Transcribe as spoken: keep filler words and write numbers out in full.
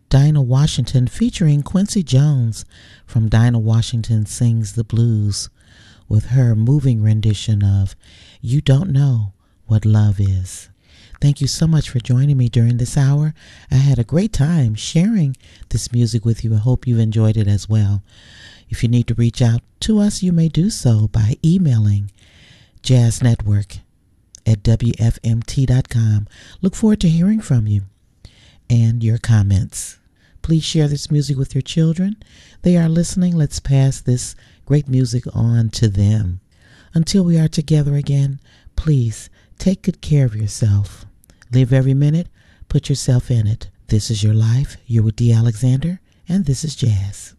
Dinah Washington featuring Quincy Jones from Dinah Washington Sings the Blues with her moving rendition of You Don't Know What Love Is. Thank you so much for joining me during this hour. I had a great time sharing this music with you. I hope you've enjoyed it as well. If you need to reach out to us, you may do so by emailing jazznetwork at w f m t dot com. Look forward to hearing from you and your comments. Please share this music with your children. They are listening. Let's pass this great music on to them. Until we are together again, please take good care of yourself. Live every minute. Put yourself in it. This is your life. You're with Dee Alexander, and this is Jazz.